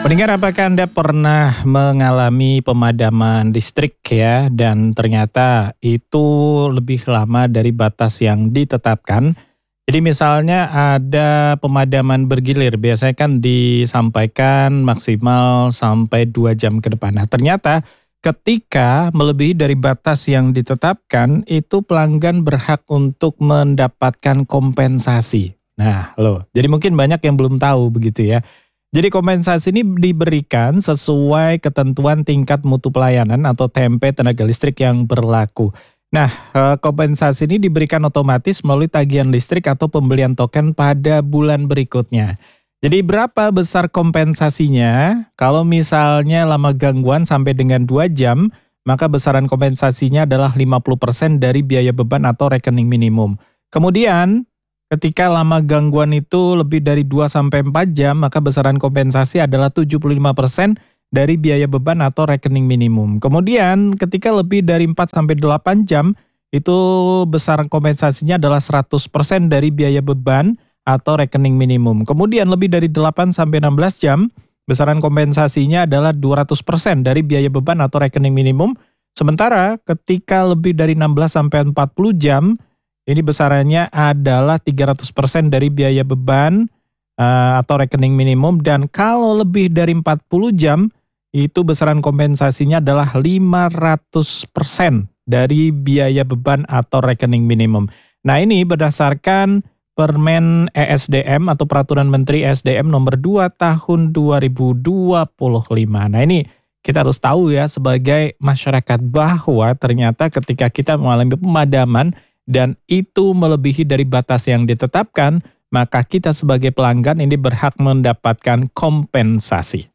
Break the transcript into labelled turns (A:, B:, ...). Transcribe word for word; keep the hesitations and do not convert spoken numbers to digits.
A: Pendengar, apakah Anda pernah mengalami pemadaman listrik ya, dan ternyata itu lebih lama dari batas yang ditetapkan? Jadi misalnya ada pemadaman bergilir, biasanya kan disampaikan maksimal sampai dua jam ke depan. Nah ternyata ketika melebihi dari batas yang ditetapkan, itu pelanggan berhak untuk mendapatkan kompensasi. Nah loh, jadi mungkin banyak yang belum tahu begitu ya. Jadi kompensasi ini diberikan sesuai ketentuan tingkat mutu pelayanan atau T M P tenaga listrik yang berlaku. Nah, eh, kompensasi ini diberikan otomatis melalui tagihan listrik atau pembelian token pada bulan berikutnya. Jadi berapa besar kompensasinya? Kalau misalnya lama gangguan sampai dengan dua jam, maka besaran kompensasinya adalah lima puluh persen dari biaya beban atau rekening minimum. Kemudian ketika lama gangguan itu lebih dari dua sampai empat jam, maka besaran kompensasi adalah tujuh puluh lima persen dari biaya beban atau rekening minimum. Kemudian ketika lebih dari empat sampai delapan jam, itu besaran kompensasinya adalah seratus persen dari biaya beban atau rekening minimum. Kemudian lebih dari delapan sampai enam belas jam, besaran kompensasinya adalah dua ratus persen dari biaya beban atau rekening minimum. Sementara ketika lebih dari enam belas sampai empat puluh jam, ini besarannya adalah tiga ratus persen dari biaya beban uh, atau rekening minimum, dan kalau lebih dari empat puluh jam, itu besaran kompensasinya adalah lima ratus persen dari biaya beban atau rekening minimum. Nah ini berdasarkan Permen E S D M atau Peraturan Menteri E S D M nomor dua tahun dua ribu dua puluh lima. Nah ini kita harus tahu ya sebagai masyarakat bahwa ternyata ketika kita mengalami pemadaman dan itu melebihi dari batas yang ditetapkan, maka kita sebagai pelanggan ini berhak mendapatkan kompensasi.